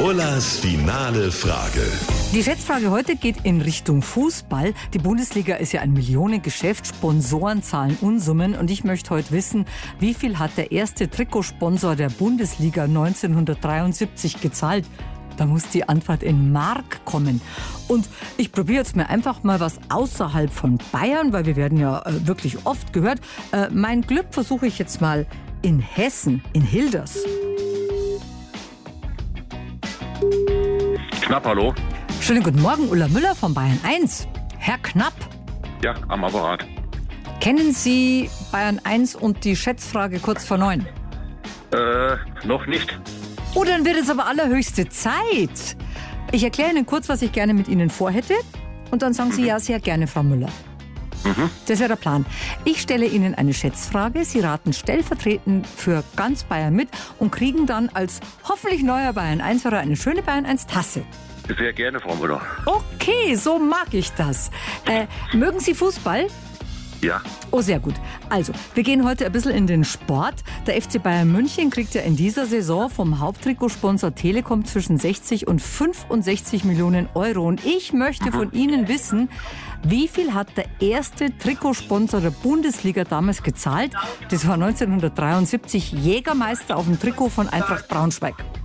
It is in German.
Ullas finale Frage. Die Schätzfrage heute geht in Richtung Fußball. Die Bundesliga ist ja ein Millionengeschäft, Sponsoren zahlen Unsummen und ich möchte heute wissen, wie viel hat der erste Trikotsponsor der Bundesliga 1973 gezahlt? Da muss die Antwort in Mark kommen. Und ich probiere jetzt mir einfach mal was außerhalb von Bayern, weil wir werden ja wirklich oft gehört. Mein Glück versuche ich jetzt mal in Hessen, in Hilders. Knapp, hallo? Schönen guten Morgen, Ulla Müller von Bayern 1. Herr Knapp, Ja, am Apparat. kennen Sie Bayern 1 und die Schätzfrage kurz vor 9? Noch nicht. Oh, dann wird es aber allerhöchste Zeit. Ich erkläre Ihnen kurz, was ich gerne mit Ihnen vorhätte. Und dann sagen Sie ja sehr gerne, Frau Müller. Das wäre der Plan. Ich stelle Ihnen eine Schätzfrage. Sie raten stellvertretend für ganz Bayern mit und kriegen dann als hoffentlich neuer Bayern 1-Hörer eine schöne Bayern 1 Tasse. Sehr gerne, Frau Müller. Okay, so mag ich das. Mögen Sie Fußball? Ja, Oh, sehr gut. Also, wir gehen heute ein bisschen in den Sport. Der FC Bayern München kriegt ja in dieser Saison vom Haupttrikotsponsor Telekom zwischen 60 und 65 Millionen Euro. Und ich möchte von Ihnen wissen, wie viel hat der erste Trikotsponsor der Bundesliga damals gezahlt? Das war 1973 Jägermeister auf dem Trikot von Eintracht Braunschweig.